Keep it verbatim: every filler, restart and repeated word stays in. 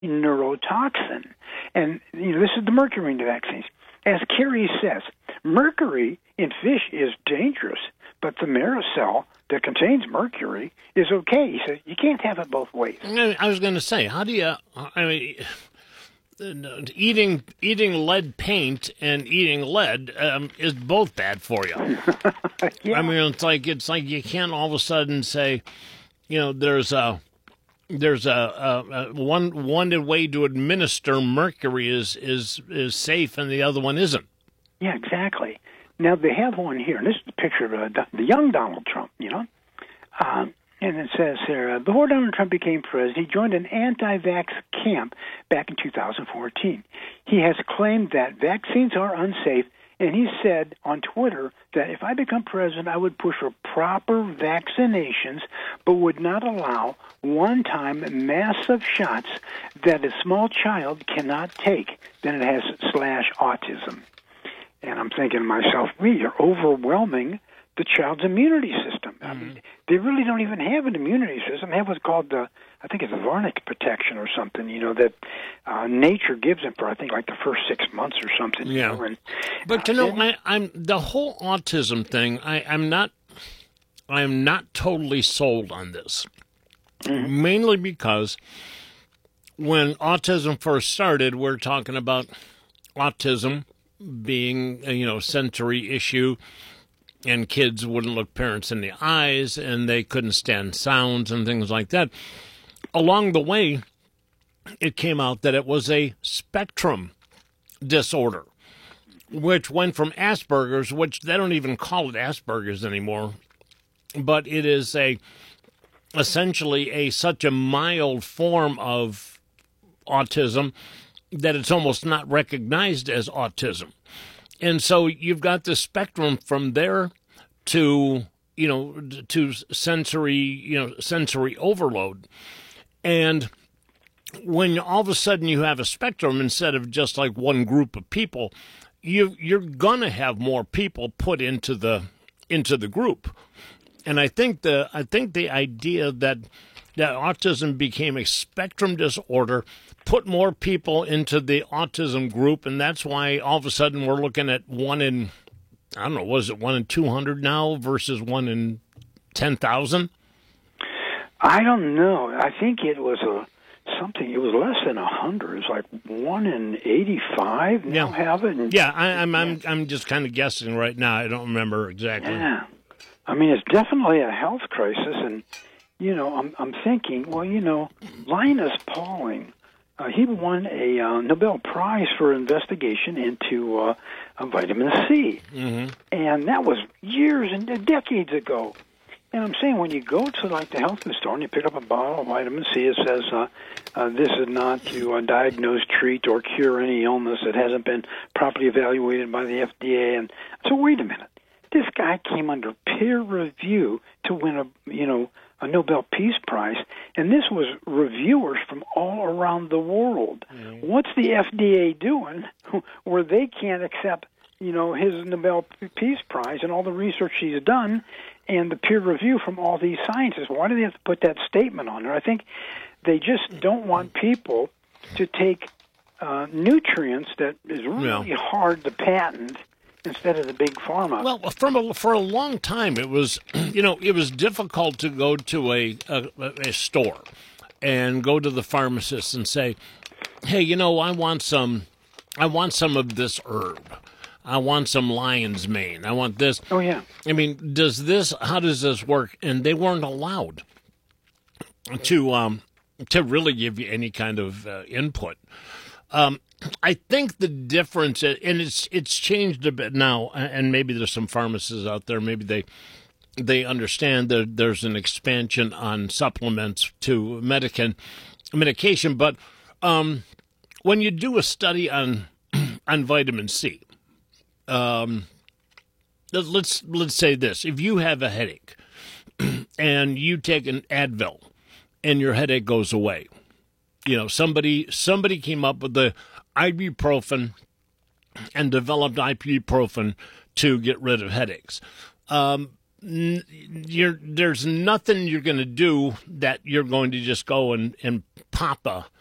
neurotoxin. And you know, this is the mercury in the vaccines. As Kerry says, mercury in fish is dangerous, but the maricel that contains mercury is okay. He says you can't have it both ways. I was going to say, how do you, I mean, eating eating lead paint and eating lead um, is both bad for you. Yeah. I mean, it's like it's like you can't all of a sudden say, you know, there's a there's a, a, a one one way to administer mercury is is is safe and the other one isn't. Yeah, exactly. Now they have one here, and this is a picture of uh, the young Donald Trump. You know, um, and it says here, uh, before Donald Trump became president, he joined an anti-vax camp back in two thousand fourteen. He has claimed that vaccines are unsafe, and he said on Twitter that if I become president, I would push for proper vaccinations, but would not allow one-time massive shots that a small child cannot take. Then it has slash autism. And I'm thinking to myself, we are overwhelming the child's immunity system. I mean, mm-hmm. They really don't even have an immunity system. They have what's called the, I think it's a Varnick protection or something, you know, that uh, nature gives them for, I think, like the first six months or something. Yeah. You know, and, but, uh, you know, and, I, I'm the whole autism thing, I, I'm not, I'm not totally sold on this. Mm-hmm. Mainly because when autism first started, we're talking about autism being, you know, sensory issue, and kids wouldn't look parents in the eyes, and they couldn't stand sounds and things like that. Along the way, it came out that it was a spectrum disorder, which went from Asperger's, which they don't even call it Asperger's anymore, but it is a essentially a such a mild form of autism that it's almost not recognized as autism. And so you've got the spectrum from there to, you know, to sensory, you know, sensory overload. And when all of a sudden you have a spectrum instead of just like one group of people, you you're going to have more people put into the into the group. And I think the I think the idea that that autism became a spectrum disorder put more people into the autism group, and that's why all of a sudden we're looking at one in, I don't know, was it one in two hundred now versus one in ten thousand? I don't know. I think it was a something, it was less than one hundred. It was like one in eighty-five now yeah. have it. And, yeah, I, I'm, I'm, I'm just kind of guessing right now. I don't remember exactly. Yeah. I mean, it's definitely a health crisis, and, you know, I'm, I'm thinking, well, you know, Linus Pauling, Uh, he won a uh, Nobel Prize for investigation into uh, uh, vitamin C, mm-hmm. and that was years and decades ago. And I'm saying when you go to like the health food store and you pick up a bottle of vitamin C, it says uh, uh, this is not to uh, diagnose, treat, or cure any illness that hasn't been properly evaluated by the F D A. And so, wait a minute, this guy came under peer review to win a you know. a Nobel Peace Prize, and this was reviewers from all around the world. Mm-hmm. What's the F D A doing where they can't accept, you know, his Nobel Peace Prize and all the research he's done and the peer review from all these scientists? Why do they have to put that statement on there? I think they just don't want people to take uh, nutrients that is really yeah. hard to patent instead of the big pharma. Well, from a, for a long time, it was, you know, it was difficult to go to a, a, a store and go to the pharmacist and say, hey, you know, I want some, I want some of this herb. I want some lion's mane. I want this. Oh, yeah. I mean, does this, how does this work? And they weren't allowed to, um, to really give you any kind of uh, input. Um, I think the difference, and it's it's changed a bit now, and maybe there's some pharmacists out there, maybe they they understand that there's an expansion on supplements to medican, medication, but um, when you do a study on on vitamin C, um, let's let's say this: if you have a headache and you take an Advil and your headache goes away, you know somebody somebody came up with the ibuprofen and developed ibuprofen to get rid of headaches. Um, you're, there's nothing you're going to do that you're going to just go and, and pop a